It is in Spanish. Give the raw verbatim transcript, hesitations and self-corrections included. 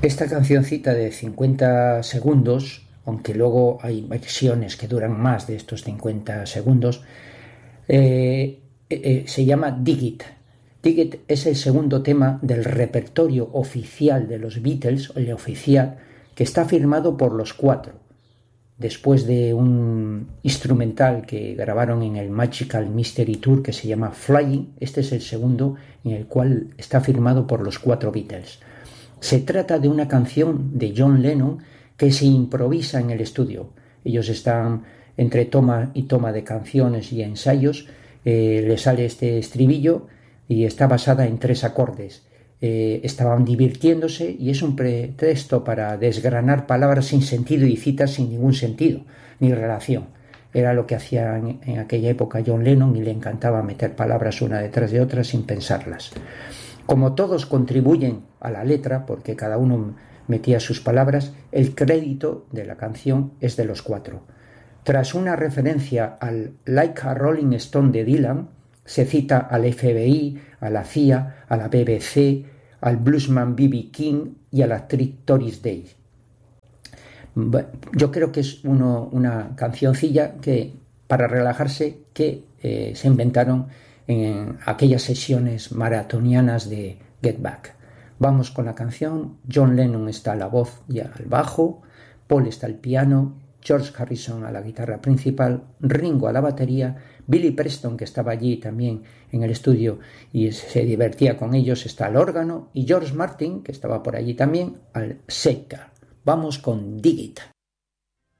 Esta cancioncita de cincuenta segundos, aunque luego hay versiones que duran más de estos cincuenta segundos, eh, eh, se llama Dig It. Dig It es el segundo tema del repertorio oficial de los Beatles, el oficial, que está firmado por los cuatro. Después de un instrumental que grabaron en el Magical Mystery Tour que se llama Flying, este es el segundo en el cual está firmado por los cuatro Beatles. Se trata de una canción de John Lennon que se improvisa en el estudio. Ellos están entre toma y toma de canciones y ensayos, eh, le sale este estribillo y está basada en tres acordes. Eh, estaban divirtiéndose y es un pretexto para desgranar palabras sin sentido y citas sin ningún sentido ni relación. Era lo que hacía en, en aquella época John Lennon y le encantaba meter palabras una detrás de otra sin pensarlas. Como todos contribuyen a la letra, porque cada uno metía sus palabras, el crédito de la canción es de los cuatro. Tras una referencia al Like a Rolling Stone de Dylan, se cita al F B I, a la C I A, a la B B C, al bluesman B B King y a la actriz Doris Day. Yo creo que es uno, una cancioncilla que, para relajarse, que eh, se inventaron en aquellas sesiones maratonianas de Get Back. Vamos con la canción. John Lennon está a la voz y al bajo, Paul está al piano, George Harrison a la guitarra principal, Ringo a la batería, Billy Preston, que estaba allí también en el estudio y se divertía con ellos, está al órgano, y George Martin, que estaba por allí también, al sidecar. Vamos con Dig It.